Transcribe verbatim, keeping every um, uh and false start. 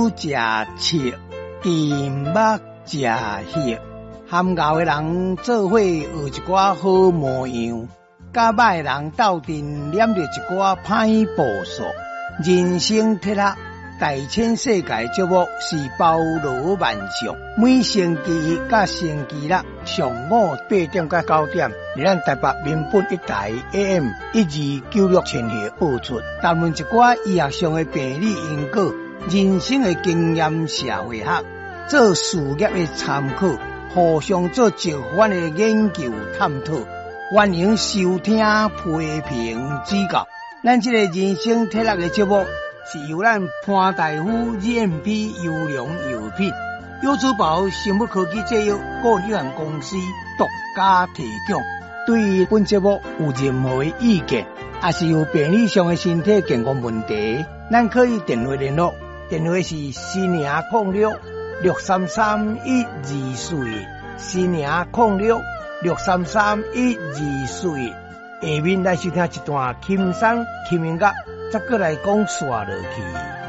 食切，金目食血，含熬的人做伙学一寡好模样，甲歹人斗阵念着一寡歹步数。人生铁盒，大千世界节目是包罗万象，每星期一甲星期六上午八点到九点，伫咱台北民本一台 A M 一二九六千赫播出，谈论一寡医学上的病理因果、人生的经验、社会学、做事业的参考，互相做直反的研究探讨。欢迎收听、批评、指教。咱这个人生铁盒的节目是由咱潘大夫 G M P 优良药品优珠宝生物科技制药股份有限公司独家提供。对于本节目有任何的意见，也是有病理上的身体健康问题，咱可以电话联络，电话是四零零六六三三一二四，四零零六六三三一二四。下面来收听一段轻松轻音乐，再过来讲刷落去。